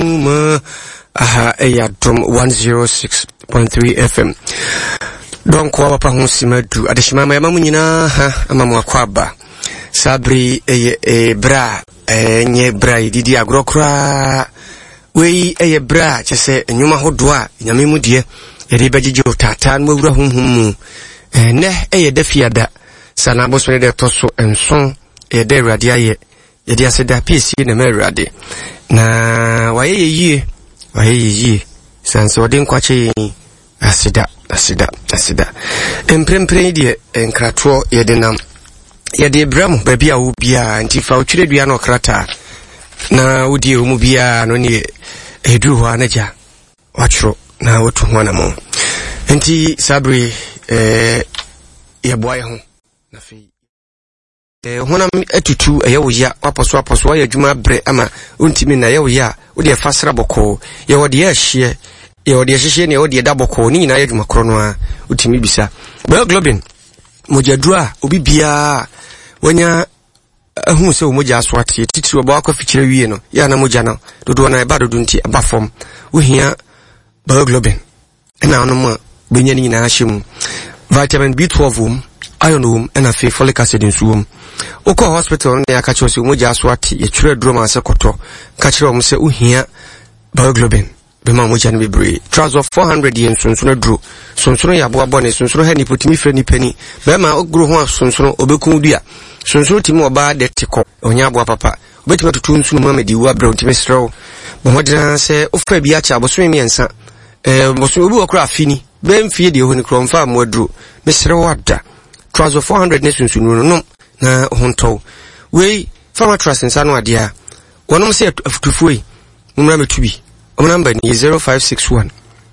Drum 106.3 FM. Don't kwa papa hunsimadu. Adeshima mamu nyina amamu kwaba. Sabri bra nye bra didi agrokra. Wei bra chese nyuma hodwa nyame mu die ribajijo tatan mu wura humhum ne defiada sana bosore de toso enson de radia ye de aseda PC na merade na waye sanso de nkwache asida emprempre de enkrato ye de nam ye de bram babia wo bia ntifa otwire dua no krata na wodi omu bia no ne edu ho anaja watro na wotu ho na mo enti sabri ye boy ho na fi honam etutu eyewo ya waposo ya dwuma bre ama untimi na yewo ya wo de fasra boko ye wo de ahye ye wo de hyehye ne wo de da boko ni nyina ye dwuma kro no a utimi bisa Globin mojadura obi bia wanya ahu se omoja aswate titiri oba akwa fikire wie no ya na moja no dodo na eba dodo nti aba fom wohia Globin na onoma benya ni nyina ahyem vitamin B12 iron and folic acid in suum oko hospital na ya kacho se omoja aswate ye twere duro ma se koto ka kire om se wohia Globin be ma moja no bebre trans of 400 yen sunsuno duro sunsuno ya bo abone sunsuno ha ni potimi fre ni pani be ma ogro ho sunsuno obekun dua sunsuno timi oba de tiko onya abo papa obetime tutu nsuno ma medi wa bro timi strow bo modena se ofa bia cha boso miensa boso obi okra afini be mfie de ho ni kro mfa amwaduro mesre wada trans of 400 ne sunsuno no na honto we farmer trust nsa no ade a wonom se afutufuoi umra metubi number ni 0561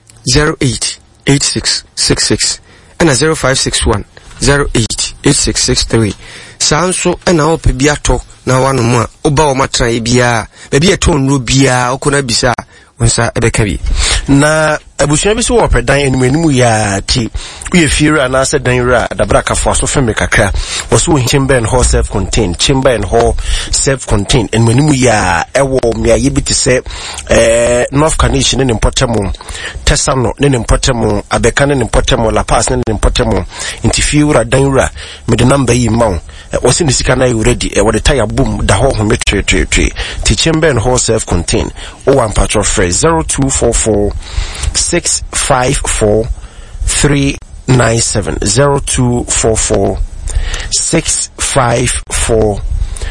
088666 and 0561 088663 sanso na ope biato na wanu mu a oba o matran bia ba bia to nru bia okona bisa wonsa ebekabi na abusuan bi so wo pedan enumanimu ya ti uye fiera na se dan ra dabra kafo so feme kakra wo so chamber and hall self-contained enumanimu ya ewo mia yebiti se North Carnation ne Mpotemo Tesano ne Mpotemo Abeka ne Mpotemo La Paz ne Mpotemo inti fiera dan ra me de number yi maw wo se nisika na you ready wo de tire boom da ho metwe ti chamber and hall self-contained o one patrol phrase 0244 654 397 0244 654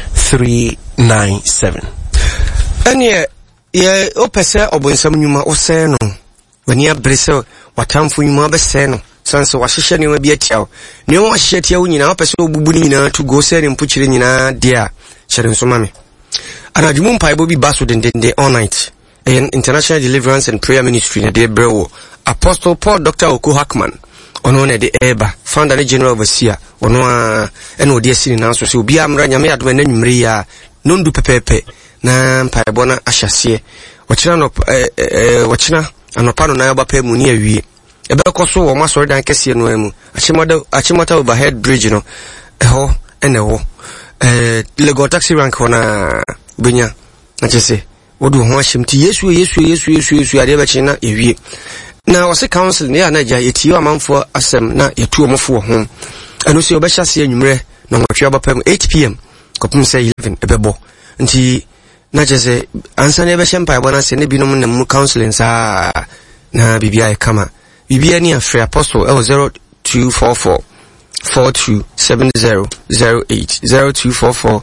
397. Anye ye opese obonsam nyuma ose no wani abrese watamfo nyuma bese no sanse wahehye ne bi atia ne wo wahehye tia wo nyina opese obubu ni nyina to go se ne mpuchire nyina dia chere nso mame anadwum mpa ibo bi baso dendende all night International Deliverance and Prayer Ministry na de brewo Apostle Paul Dr. Oko Hackman ono na de eba founder and general overseer ono a eno de asini na so se obi amra nyame adoma na nwumre ya nondu pepepe na mpaebo na ahyase wachina no wachina anopa no na yoba pa mu ni awie ebe koso wo masori dan kese no amu achimota overhead bridge no eho enewo Lagos taxi rank ona benya na chese wodu ho ahyemti Yesu ade ba china ewie na wose council ne anaja yeti amanfo asem na yetu omofo ho eno se obɛhyase anwumre na nwotwe abapam 8 pm kopum say 11 ebebo nti na jese ansa ne bɛhyɛ mpa bona se ne binom na mu counseling sa na bibia kama bibia ni afre apostle 0244 427008 0244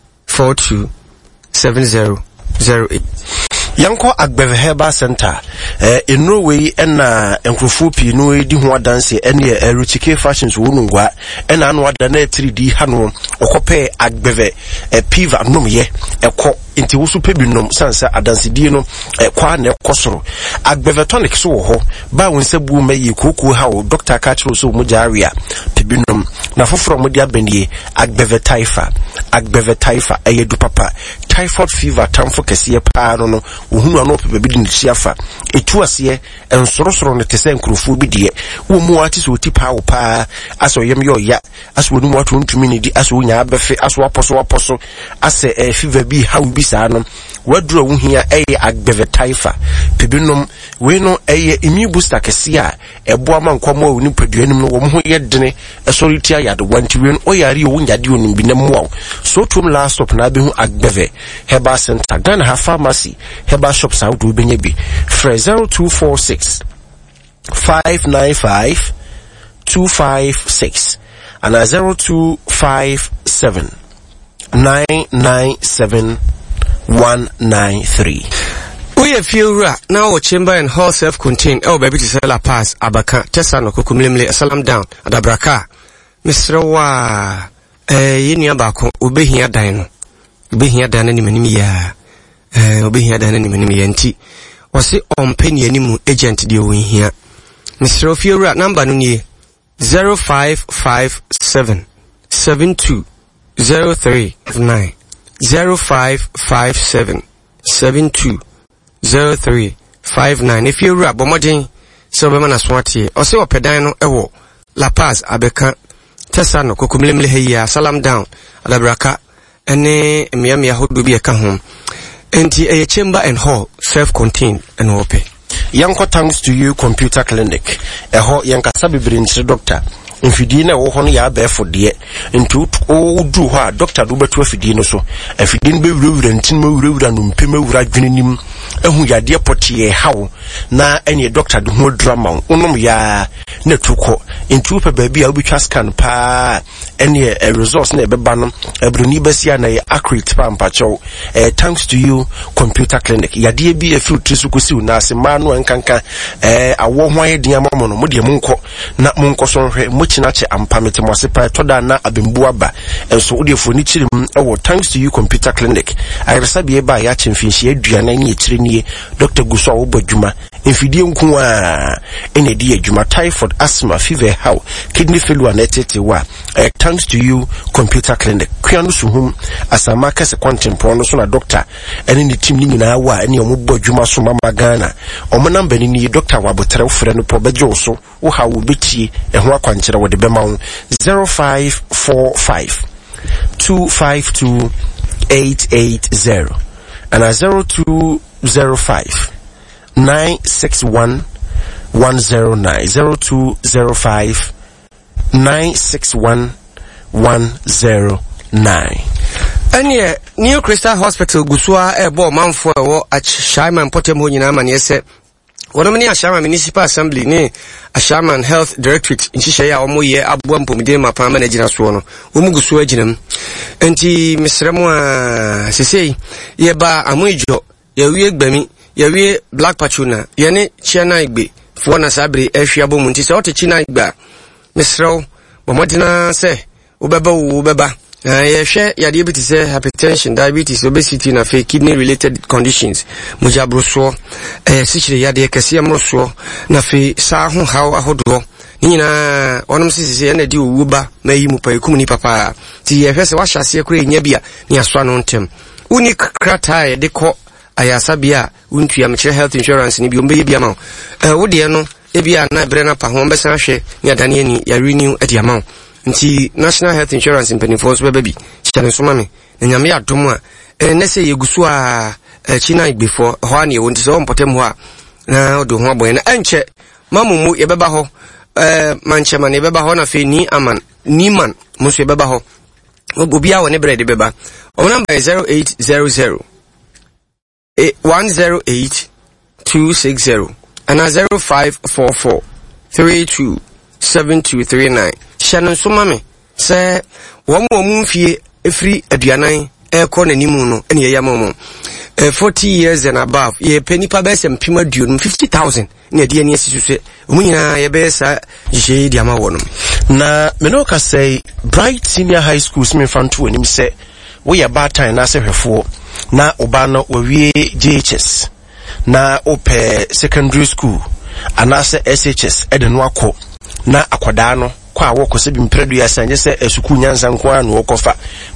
427008 Yanko Agbeve Herbal Center in Norway na enkrofo no di ho adanse ene Ruchike Fashions wonungwa ena anu adana 3D hanu okope Agbeve piva nomye ekọ inti wo super binom sansa adanse die no kwa na ekosoro Agbeve tonic so ho ba wonse bu mayi koku ha o Dr. Kachiro so mu jaria pibinom na foforo mu dia benie Agbeve Taifa eyedu papa typhoid fever tamfo kese pa no ohunu ano pepe bi di chiafa etu ase ensorosoro ne tese nkrofo bi die wo mu ati so tipa wo pa aso yem yo ya aso nu wato ntumi ne di aso nya abefe aso aposo ase fever bi ha bi sa no waduro wo hia agbeve taifa pebinom we no immune booster kese a ebo ama nkwamo a oni paduanim no wo ho ye dene esoriti ayade wanti we no oyare wo nyade onim bi namwo so tum last stop na be hu agbeve herbal center Ghana ha pharmacy herbal shops out do benye bi 0246 595 256 and 0257 997 193. We feel now chamber and hall self-contained. Oh, baby, to sell a pass. Abaka, Tessano, Kukumlimle, salam down. Adabraka, Mr. Wa, Yini Abako, Ube here, Dino. Ube here, than any manimia. Ube here, than any manimianti. Was it on penny any agent doing here? Mr. Fiora, number nunye 0557 72 0359 0557 72 0359. If you rap bomodin so be man aswati o se opedan no ewo La Paz Abeka Tessano Kokumlemle heya salam down Adabraka ene miami ahodo bi eka ho enti a chamber and hall self-contained and open. Yanko thanks to you computer clinic eho yankasa bibiri ntre doctor mfidie na wo ho no ya ba for de ntu o du ho a doctor do beto afidie no so afidie no be wurawura ntin ma wurawura no mpem awura dwenenim ehu yade potie hawo na ene doctor do ho drama onom ya na tuko ntu pe ba bia obitwa scan pa ene results na ebeba no ebroni basia na accurate pa mpacho thanks to you computer clinic yade bi afi trisukusi na asema no enkanka awo ho ayedin amamo no modie monko na monko so hwe mochinache ampamete mosepa toda na abembu aba enso odefo ni chirim ewo thanks to you computer clinic ayiresa bi eba ya chemfinshi aduana ni echire nie Dr. Guso Obodjuma infidie nku a ene di adwuma typhoid asthma fever how kidney failure na tetewa thanks to you computer clinic kwianu suhum asama kase contempo no so na doctor ene ni team ni nyina wa ene omobodjuma so mama Ghana omonamba ni doctor wabotere ofre no pobejo so wo ha wo beti eho akwankyere wo de bema 0545 252 880 and 0205 961 109 0205 961 109. Anye New Crystal Hospital gusua ebo manfo ewo Ashaiman Potemo nyina ma ne se wonomani Ashaiman Municipal Assembly ne Ashaiman Health Directorate nhyehye ya omoye aboa mpomide mapa ma na gina so no omu gusua ginam enti mesremu a sesei ye ba amoijo ye wie gbami ye wie Black Patuna ye ne Chiana Igbe fo na sabre ehwiabo mu nti se ote Chiana Igba mesrew bomodina se ubeba ye hwe yade bi say hypertension, diabetes, obesity na fe kidney related conditions mujabroso sichire yade kase amroso na fe sa ho haw ahodo nyina onom sisi na di owuba mayi mu pa ekum ni papa ti ye hwe se wa hyase ekura nya bia ne aso no ntem uni krata ye de ko ayasa bia untua mekire health insurance ni bi ombe bia ma wo de no e bia na bre na pa ho mbe san hwe nya dane ni ya renew e dia ma nti National Health Insurance in Penifos baby chane so mame nyame ya dom a na se yegusu a China before ho ani won ti so mpotem ho a na odo ho aboy na enche mamumu ye beba ho manchema ne beba ho na fe ni man musu ye beba ho obi a woni bread beba o number 0800 108 260 and 0544 32 7239 Shannon Sumame say one more mumfie free aduanan eko nanimu no ene ye yamamo 40 years and above ye penny pa bes empima duon 50,000 ne de ene asisuse omunyina ye besa je di ama wono na menoka say Bright Senior High School smefanto anim se wo ye batan na se hwefo na oba no owie JHS na ope secondary school anase SHS edeno akọ na akwada no kwa wo kose bi mpredu ya sanje se esuku nyansa nko anu okofa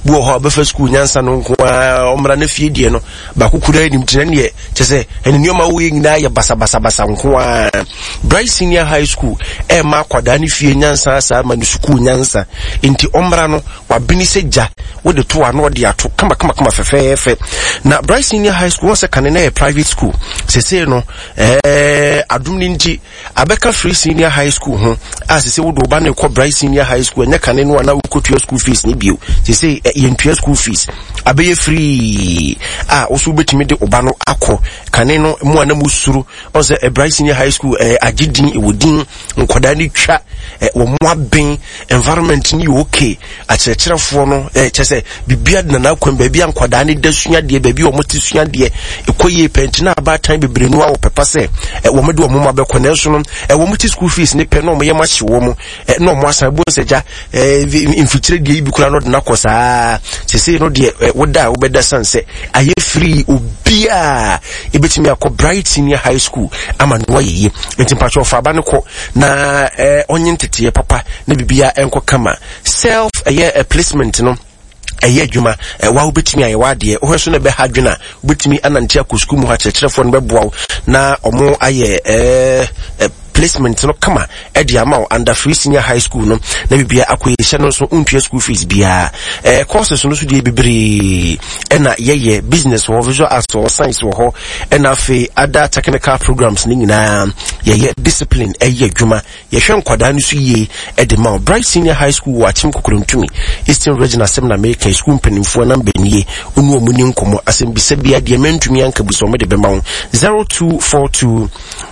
bo ho be fa school nyansa no nko omra na fie die no ba kukura nim tene ne chese ene nyoma wo nyina ya basa nko Bright Senior High School ma kwada ne fie nyansa sa ma ni school nyansa enti omra no wa bini seja wo de to ano de ato kama fefe na Bright Senior High School was a kanene private school sese no adum ni nti abeka Free Senior High School ho asese wo do ba na ko Bright Senior High School nya kanene no na wo kotua school fees ni bio sese yentua school fees abeye free oso betimi de oba no akọ kanene no mu ana musuru oze Bright Senior High School agidin ewodin nkoda ni twa wo mu aben environment ni okay akyerɛkyerɛfoɔ no kyerɛ bibia na na kwam baabi ankwada ne da sua de baabi wo moti sua de ekoye penti na aba tan bebre no a wo pepa sɛ wo mede wo mama bɛkɔ na so no wo moti school fees ne pɛ no mo yema hye wo mo no mo asan bo sɛgya mfikyire de bi kura no de na kɔsa sese no de woda wo bɛda sanse aye free obia ebetimi akɔ Bright Senior High School ama no waye ntimpacho fa ba ne kɔ na onye ntete papa na bibia enko kama self a placement no adwuma wa obetimi ayewa de wo so na be hadwena obetimi anantia ko school mu ha kyerɛkyerɛfo no bɛboa na omo aye placement no kama edi ama under Free Senior High School no na bibia akoyehye no so untua school fees bia courses no so de bibiri na yeye business or visual arts or science or na fe other technical programs ni nyina yeye discipline adwuma yehwe nkwada no so ye edi ma Bright Senior High School wa chim kokuruntumi Eastern Regional Seminar American School mpanimfo na mbanie onu omuni nkomo asembisa bia de mentumi anka buso mo de bema 0242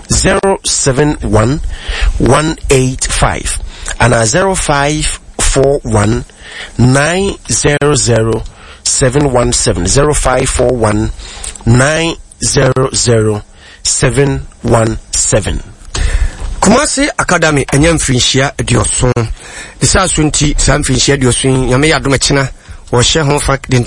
071-185 and 0541 900 717 0541 900 717 Kumasi Academy enyam finhia edioson isa sunti sam finhia edioson yame yadoma china wo hye ho fa den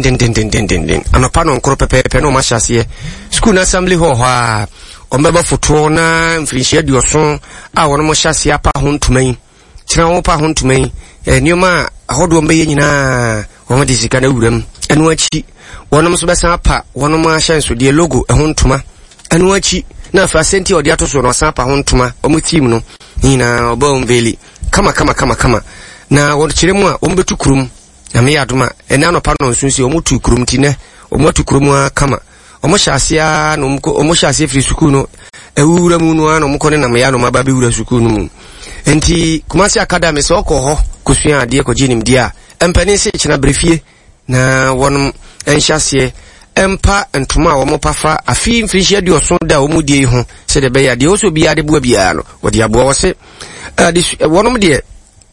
anopa no nkoro pepepe no ma hyase school assembly ho a omeba foto na mfinhia edioson a wono mo hyase apa ho ntumai kira wo pa ho ntumai nioma ahodo mbeye nyina wo de sika na wuram enu achi wono mo so besa apa wono mo ahyanso de logo ho ntuma enu achi na fa senti odi atoso no sapa ho ntuma omo team no nyina oba omveli kama na wo kire mu a ombetu kurum na me yadoma ena no pa no nsunsi omo tu kurum ti ne omo tu kurum kama omo hyasia no omo hyasia free school no ewura mu no ano mko ne na me ya no maba be wura school no mu enti Kumasi Academy so ko ho kusua ade ko ginim dia empani se kina brefie na wonum enhyasie empa ntuma wo mopafa afi mfinhia de oso da wo mudie ho se de be ya de oso bia de boa bia no wo de aboa wo se wonum de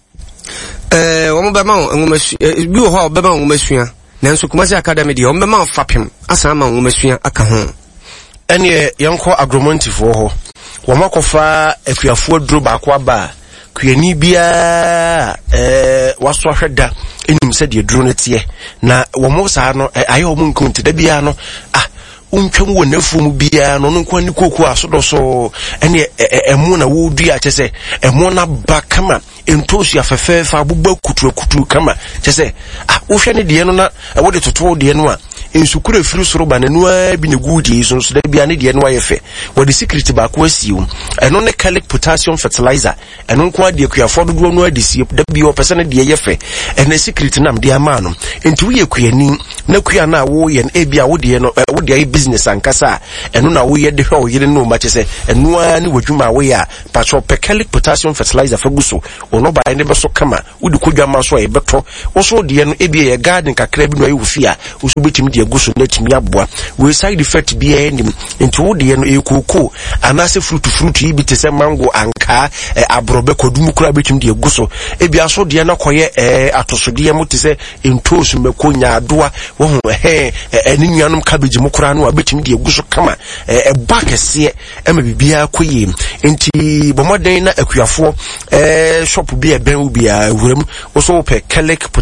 wo mo be ma ngumasu bi wo ho be ma ngumasua nanso Kumasi Academy de wo be ma fapem asa ma ngumasua aka ho ene yanko agromontifo ho wo makofa akuafo dro ba kwa ba kuani bia waso hweda enim se de dro netie na wo mo sa no aye wo mun kunti da bia no untwam wo nafu mu bia no nko ani koku asodoso ene emu na wo dua kyese emu na bakama entosu afefefa abubba kutu kama kyese wo hwe ne de no na wo de toto de no a ensukura firu soro ba nanu a bi ne gudi so da bia ne de no ayefe wo de secret ba ko asiu eno ne calic potassium fertilizer eno nko ade akuafo dodo no adisi da bia o pese ne de yefe ene secret nam de ama no enti wo yekuani na kua na wo ye e bia wo de no wo de business ankasa eno na wo ye de hwe wo yire no ma kyese eno a ne wadwuma wo ya patro calic potassium fertilizer faguso ono ba ne beso kama wo de kodwama so e beto wo so de no e bia ye garden kakra bi no ayi wo fia wo so betimi de aguso na timi aboa we side effect bi enim enti wo de no e koko anase fruit yi bi te se mango anka abrobe kodum kura betimi de aguso e bia so de na koye atosode mo te se entosu mekonya adoa wo ho eni nuanom cabbage mo kura no abetimi de aguso kama ba kese ma bibia koye enti bomoden na akuafo shop bi e ben obi a wuram wo so pe calic